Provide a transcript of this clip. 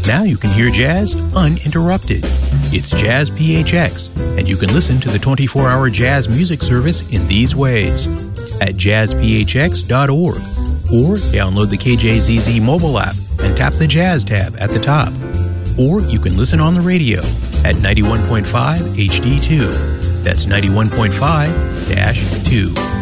Now you can hear jazz uninterrupted. It's Jazz PHX, and you can listen to the 24-hour jazz music service in these ways: at jazzphx.org, or download the KJZZ mobile app and tap the Jazz tab at the top. Or you can listen on the radio at 91.5 HD2. That's 91.5-2.